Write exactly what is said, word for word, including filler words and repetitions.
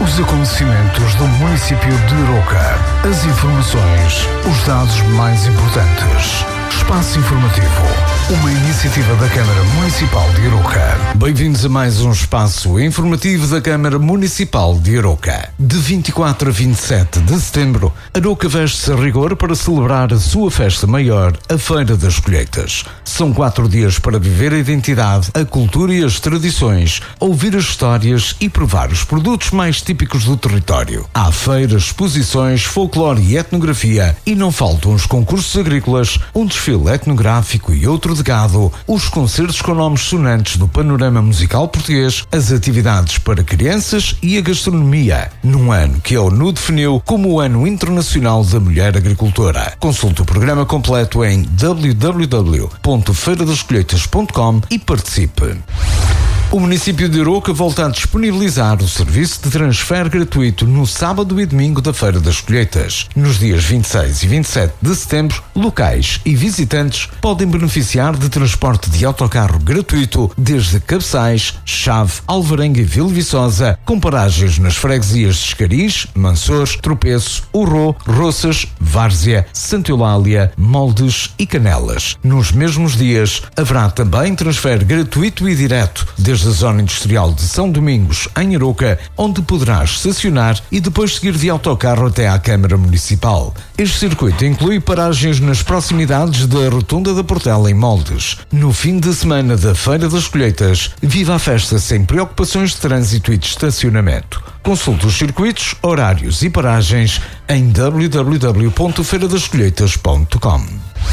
Os acontecimentos do município de Arouca, as informações, os dados mais importantes. Espaço Informativo, uma iniciativa da Câmara Municipal de Arouca. Bem-vindos a mais um Espaço Informativo da Câmara Municipal de Arouca. De vinte e quatro a vinte e sete de setembro, Arouca veste-se a rigor para celebrar a sua festa maior, a Feira das Colheitas. São quatro dias para viver a identidade, a cultura e as tradições, ouvir as histórias e provar os produtos mais típicos do território. Há feiras, exposições, folclore e etnografia, e não faltam os concursos agrícolas, um desfile etnográfico e outro de gado, os concertos com nomes sonantes do panorama musical português, as atividades para crianças e a gastronomia, num ano que a ONU definiu como o Ano Internacional da Mulher Agricultora. Consulte o programa completo em w w w ponto feira das colheitas ponto com e participe. O município de Arouca volta a disponibilizar o serviço de transfer gratuito no sábado e domingo da Feira das Colheitas. Nos dias vinte e seis e vinte e sete de setembro, locais e visitantes podem beneficiar de transporte de autocarro gratuito desde Cabeçais, Chave, Alvarenga e Vila Viçosa, com paragens nas freguesias de Escariz, Mansores, Tropeço, Urró, Roças, Várzea, Santa Eulália, Moldes e Canelas. Nos mesmos dias, haverá também transfer gratuito e direto desde a zona industrial de São Domingos, em Arouca, onde poderás estacionar e depois seguir de autocarro até à Câmara Municipal. Este circuito inclui paragens nas proximidades da Rotunda da Portela, em Moldes. No fim de semana da Feira das Colheitas, viva a festa sem preocupações de trânsito e de estacionamento. Consulte os circuitos, horários e paragens em w w w ponto feira das colheitas ponto com.